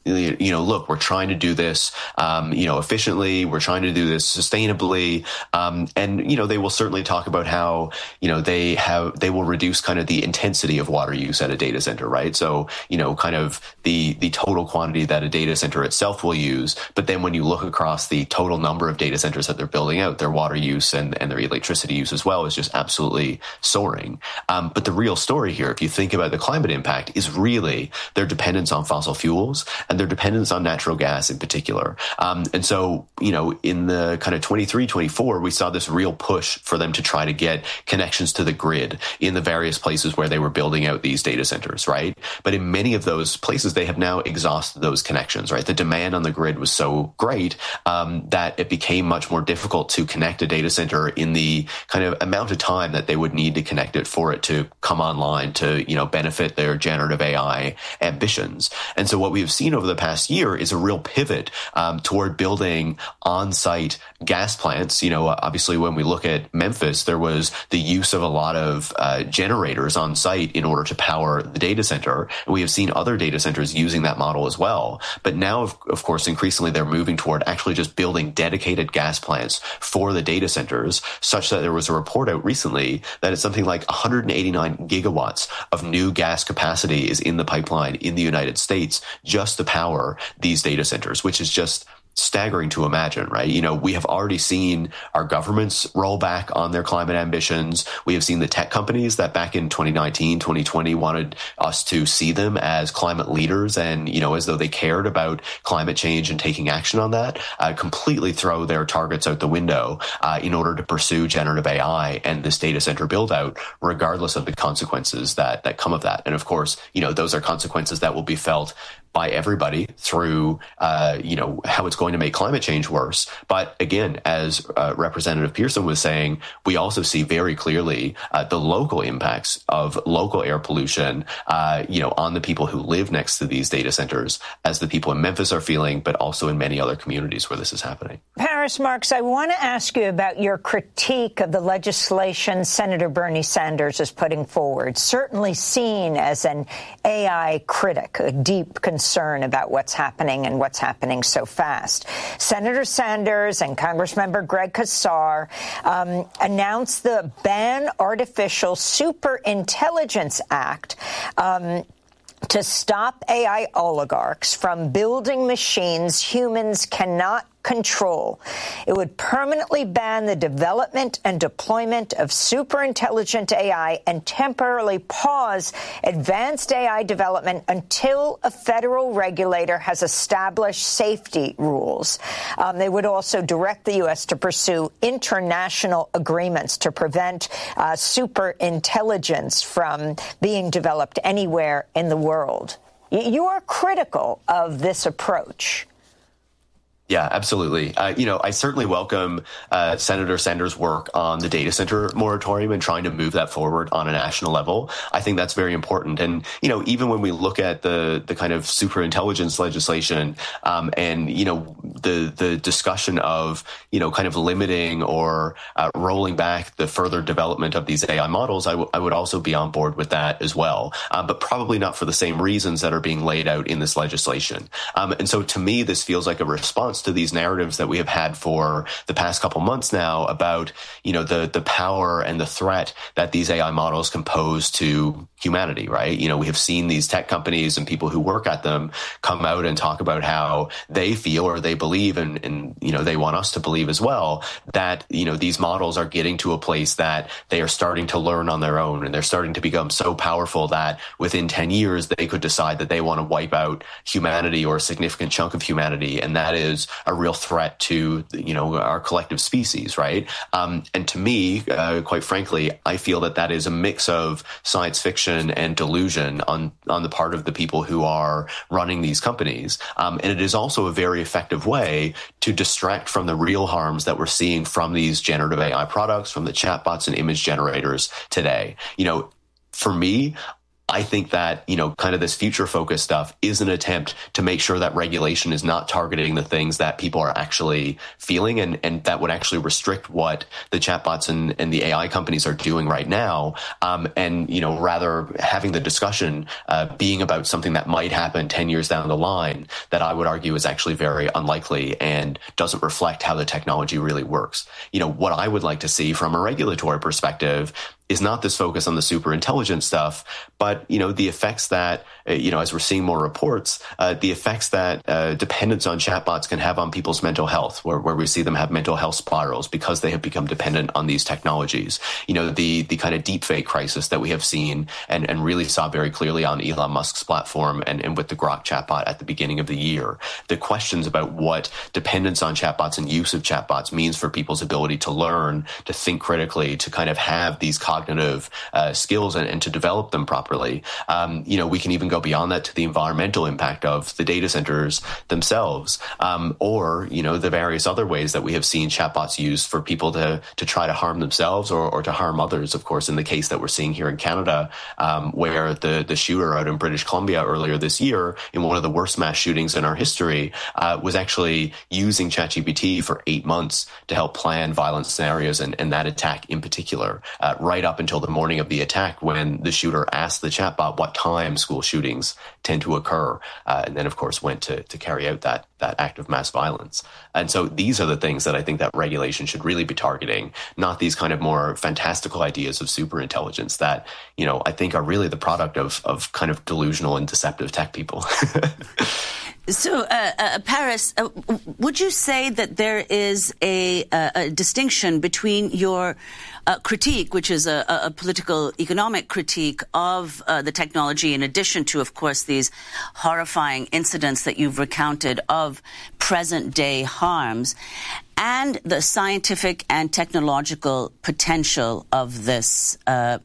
look, we're trying to do this, efficiently. We're trying to do this sustainably. And they will certainly talk about how, they will reduce kind of the intensity of water use at a data center, right? So, kind of the total quantity that a data center itself will use. But then when you look across the total number of data centers that they're building out, their water use and their electricity use as well is just absolutely soaring. But the real story here, if you think about the climate impact, is really their dependence on fossil fuels and their dependence on natural gas in particular. And so, in the kind of 23, 24, we saw this real push for them to try to get connections to the grid in the various places where they were building out these data centers, right? But in many of those places, they have now exhausted those connections, right? The demand on the grid was so great that it became much more difficult to connect a data center in the kind of amount of time that they would need to connect it for it to come online to, benefit their generative AI ambitions. And so what we've seen over the past year is a real pivot toward building on-site gas plants. Obviously, when we look at Memphis, there was the use of a lot of generators on site in order to power the data center. And we have seen other data centers using that model as well. But now, of course, increasingly, they're moving toward actually just building dedicated gas plants for the data centers, such that there was a report out recently that it's something like 189 gigawatts of new gas capacity is in the pipeline in the United States just to power these data centers, which is just staggering to imagine, right? We have already seen our governments roll back on their climate ambitions. We have seen the tech companies that back in 2019, 2020 wanted us to see them as climate leaders and, as though they cared about climate change and taking action on that, completely throw their targets out the window in order to pursue generative AI and this data center build out, regardless of the consequences that come of that. And of course, those are consequences that will be felt by everybody through, how it's going to make climate change worse. But again, as Representative Pearson was saying, we also see very clearly the local impacts of local air pollution, on the people who live next to these data centers, as the people in Memphis are feeling, but also in many other communities where this is happening. Paris Marks, I want to ask you about your critique of the legislation Senator Bernie Sanders is putting forward, certainly seen as an AI critic, a deep concern about what's happening and what's happening so fast. Senator Sanders and Congressmember Greg Casar announced the Ban Artificial Superintelligence Act to stop AI oligarchs from building machines humans cannot control. It would permanently ban the development and deployment of superintelligent AI and temporarily pause advanced AI development until a federal regulator has established safety rules. They would also direct the U.S. to pursue international agreements to prevent superintelligence from being developed anywhere in the world. You are critical of this approach. Yeah, absolutely. I certainly welcome Senator Sanders' work on the data center moratorium and trying to move that forward on a national level. I think that's very important. And, even when we look at the kind of superintelligence legislation and, the discussion of, kind of limiting or rolling back the further development of these AI models, I would also be on board with that as well, but probably not for the same reasons that are being laid out in this legislation. And so to me, this feels like a response to these narratives that we have had for the past couple months now about, the power and the threat that these AI models can pose to humanity, right? We have seen these tech companies and people who work at them come out and talk about how they feel or they believe and they want us to believe as well that, these models are getting to a place that they are starting to learn on their own and they're starting to become so powerful that within 10 years they could decide that they want to wipe out humanity or a significant chunk of humanity. And that is a real threat to, our collective species, right? And to me, quite frankly, I feel that is a mix of science fiction and delusion on the part of the people who are running these companies. And it is also a very effective way to distract from the real harms that we're seeing from these generative AI products, from the chatbots and image generators today. For me, I think that, kind of this future focused stuff is an attempt to make sure that regulation is not targeting the things that people are actually feeling, and that would actually restrict what the chatbots and the AI companies are doing right now. And, rather having the discussion being about something that might happen 10 years down the line that I would argue is actually very unlikely and doesn't reflect how the technology really works. What I would like to see from a regulatory perspective is not this focus on the super intelligent stuff, but, the effects that, as we're seeing more reports, the effects that dependence on chatbots can have on people's mental health, where we see them have mental health spirals because they have become dependent on these technologies. The kind of deepfake crisis that we have seen and really saw very clearly on Elon Musk's platform and with the Grok chatbot at the beginning of the year. The questions about what dependence on chatbots and use of chatbots means for people's ability to learn, to think critically, to kind of have these cognitive skills and to develop them properly. We can even go beyond that to the environmental impact of the data centers themselves, or the various other ways that we have seen chatbots used for people to try to harm themselves or to harm others. Of course, in the case that we're seeing here in Canada, where the shooter out in British Columbia earlier this year, in one of the worst mass shootings in our history, was actually using ChatGPT for 8 months to help plan violent scenarios and that attack in particular, right up until the morning of the attack when the shooter asked the chatbot what time school shootings tend to occur, and then, of course, went to carry out that act of mass violence. And so these are the things that I think that regulation should really be targeting, not these kind of more fantastical ideas of super intelligence that, I think are really the product of kind of delusional and deceptive tech people. So, Paris, would you say that there is a distinction between your critique, which is a political economic critique of the technology, in addition to, of course, these horrifying incidents that you've recounted of present-day harms, and the scientific and technological potential of this,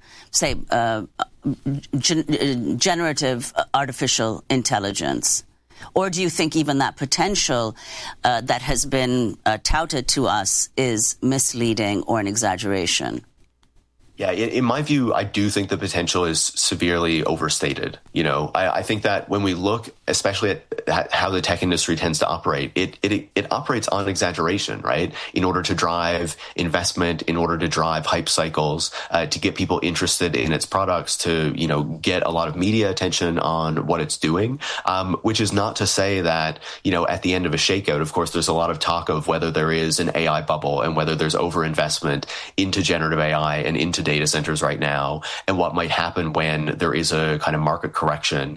generative artificial intelligence? Or do you think even that potential that has been touted to us is misleading or an exaggeration? Yeah, in my view, I do think the potential is severely overstated. I think that when we look, especially at how the tech industry tends to operate, it operates on exaggeration, right? In order to drive investment, in order to drive hype cycles, to get people interested in its products, to, get a lot of media attention on what it's doing, which is not to say that, at the end of a shakeout, of course, there's a lot of talk of whether there is an AI bubble and whether there's overinvestment into generative AI and into data centers right now, and what might happen when there is a kind of market correction,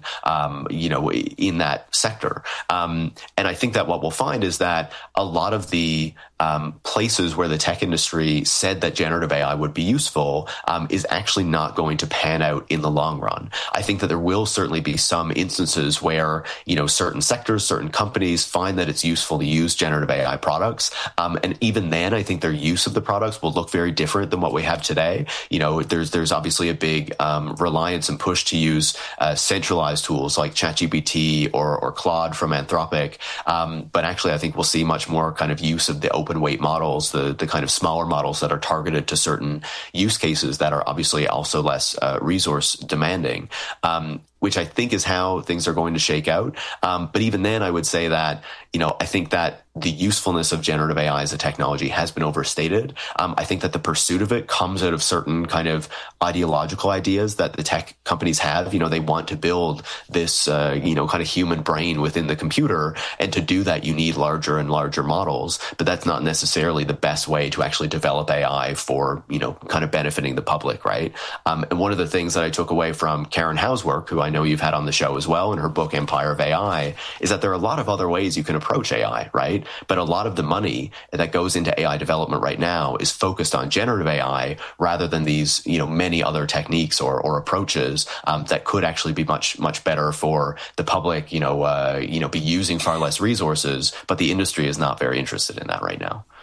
in that sector. And I think that what we'll find is that a lot of the places where the tech industry said that generative AI would be useful is actually not going to pan out in the long run. I think that there will certainly be some instances where, certain sectors, certain companies find that it's useful to use generative AI products. And even then, I think their use of the products will look very different than what we have today. There's obviously a big reliance and push to use centralized tools like ChatGPT or Claude from Anthropic. But actually, I think we'll see much more kind of use of the open weight models, the kind of smaller models that are targeted to certain use cases that are obviously also less resource demanding, which I think is how things are going to shake out. But even then, I would say that, I think that the usefulness of generative AI as a technology has been overstated. I think that the pursuit of it comes out of certain kind of ideological ideas that the tech companies have. They want to build this, kind of human brain within the computer. And to do that, you need larger and larger models. But that's not necessarily the best way to actually develop AI for, kind of benefiting the public, right? And one of the things that I took away from Karen Howe's work, who I know you've had on the show as well, in her book, Empire of AI, is that there are a lot of other ways you can approach AI, right? But a lot of the money that goes into AI development right now is focused on generative AI rather than these, many other techniques or approaches that could actually be much, much better for the public, be using far less resources. But the industry is not very interested in that right now.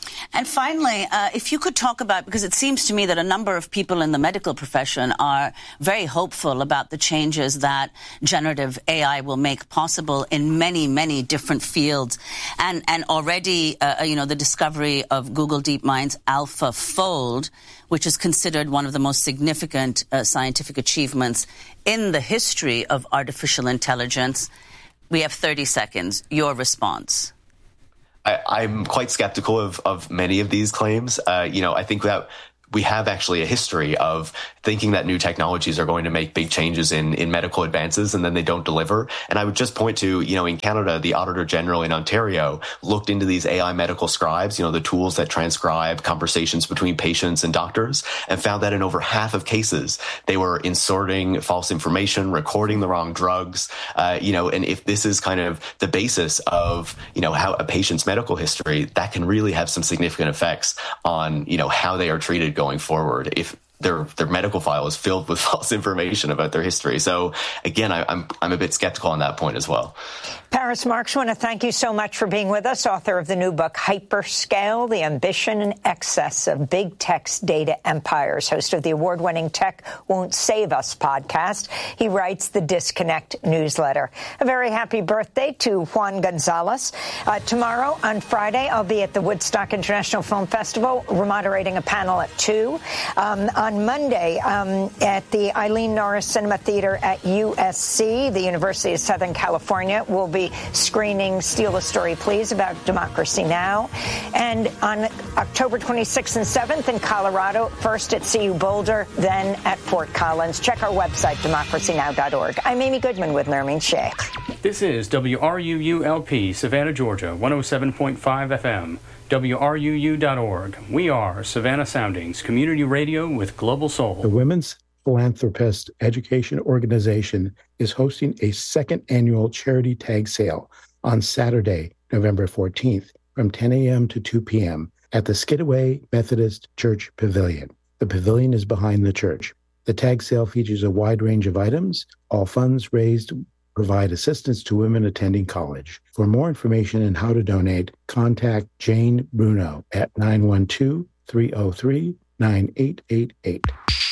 And finally, if you could talk about, because it seems to me that a number of people in the medical profession are very hopeful about the changes that generative AI will make possible in many, many different fields. And already, the discovery of Google DeepMind's AlphaFold, which is considered one of the most significant scientific achievements in the history of artificial intelligence. We have 30 seconds. Your response. I'm quite skeptical of many of these claims. I think that we have actually a history of thinking that new technologies are going to make big changes in medical advances, and then they don't deliver. And I would just point to, in Canada, the Auditor General in Ontario looked into these AI medical scribes, the tools that transcribe conversations between patients and doctors, and found that in over half of cases, they were inserting false information, recording the wrong drugs, and if this is kind of the basis of, how a patient's medical history, that can really have some significant effects on, how they are treated going forward if their medical file is filled with false information about their history. So again, I'm a bit skeptical on that point as well. Paris Marx, I want to thank you so much for being with us, author of the new book, Hyperscale, The Ambition and Excess of Big Tech's Data Empires, host of the award-winning Tech Won't Save Us podcast. He writes the Disconnect newsletter. A very happy birthday to Juan Gonzalez. Tomorrow, on Friday, I'll be at the Woodstock International Film Festival, moderating a panel at 2. On Monday, at the Eileen Norris Cinema Theater at USC, the University of Southern California, we'll be screening Steal the Story, Please, about Democracy Now! And on October 26th and 7th in Colorado, first at CU Boulder, then at Fort Collins. Check our website, democracynow.org. I'm Amy Goodman with Nermeen Sheikh. This is WRUU-LP, Savannah, Georgia, 107.5 FM. WRUU.org. We are Savannah Soundings, community radio with global soul. The Women's Philanthropist Education Organization is hosting a second annual charity tag sale on Saturday, November 14th, from 10 a.m. to 2 p.m. at the Skidaway Methodist Church Pavilion. The pavilion is behind the church. The tag sale features a wide range of items. All funds raised provide assistance to women attending college. For more information on how to donate, contact Jane Bruno at 912-303-9888.